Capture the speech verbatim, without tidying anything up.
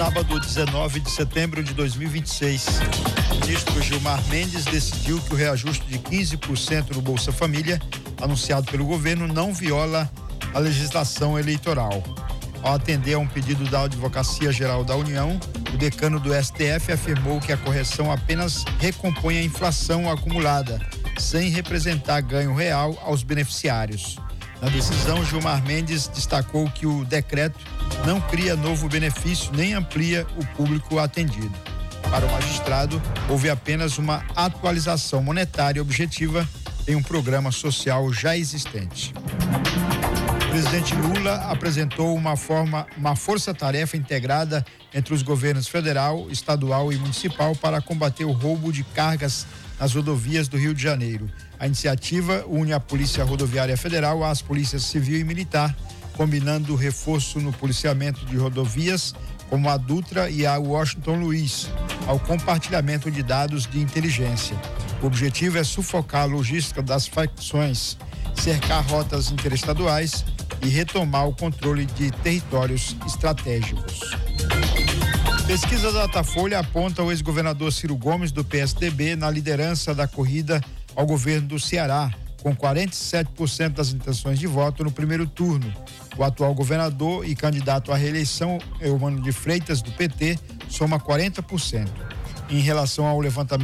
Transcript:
Sábado, dezenove de setembro de dois mil e vinte e seis, o ministro Gilmar Mendes decidiu que o reajuste de quinze por cento no Bolsa Família, anunciado pelo governo, não viola a legislação eleitoral. Ao atender a um pedido da Advocacia Geral da União, o decano do S T F afirmou que a correção apenas recompõe a inflação acumulada, sem representar ganho real aos beneficiários. Na decisão, Gilmar Mendes destacou que o decreto não cria novo benefício nem amplia o público atendido. Para o magistrado, houve apenas uma atualização monetária objetiva em um programa social já existente. O presidente Lula apresentou uma forma, uma força-tarefa integrada entre os governos federal, estadual e municipal para combater o roubo de cargas nas rodovias do Rio de Janeiro. A iniciativa une a Polícia Rodoviária Federal às polícias civil e militar, combinando o reforço no policiamento de rodovias como a Dutra e a Washington Luiz, ao compartilhamento de dados de inteligência. O objetivo é sufocar a logística das facções, cercar rotas interestaduais e retomar o controle de territórios estratégicos. Pesquisa da Datafolha aponta o ex-governador Ciro Gomes, do P S D B, na liderança da corrida ao governo do Ceará, com quarenta e sete por cento das intenções de voto no primeiro turno. O atual governador e candidato à reeleição, Eumano de Freitas, do P T, soma quarenta por cento. Em relação ao levantamento